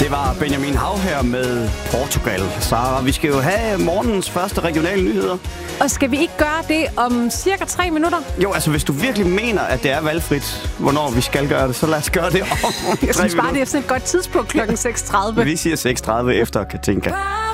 Det var Benjamin Hav her med Portugal. Sara, vi skal jo have morgens første regionale nyheder. Og skal vi ikke gøre det om cirka 3 minutter? Jo, altså hvis du virkelig mener, at det er valgfrit, hvornår vi skal gøre det, så lad os gøre det om 3 minutter. Jeg synes bare, det er sådan et godt tidspunkt klokken 6:30. Vi siger 6:30 efter Katinka.